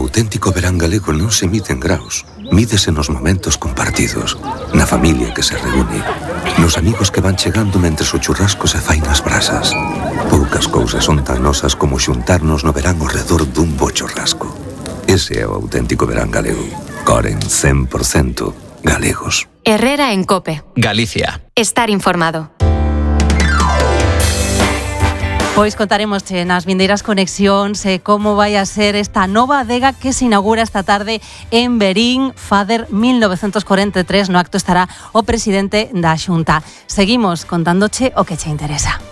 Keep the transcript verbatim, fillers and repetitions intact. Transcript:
auténtico verán galego non se mide en graos. Mídese nos momentos compartidos, na familia que se reúne, nos amigos que van chegando mentres o churrasco se fai nas brasas. Poucas cousas son tan nosas como xuntarnos no verán ao redor dun bo churrasco. Ese é o auténtico verán galego. Coren cen por cento galegos. Herrera en COPE. Galicia. Estar informado. Pois contaremos nas vindeiras conexións eh, como vai a ser esta nova adega que se inaugura esta tarde en Verín, Fader mil novecentos cuarenta e tres. No acto estará o presidente da Xunta. Seguimos contándoche o que che interesa.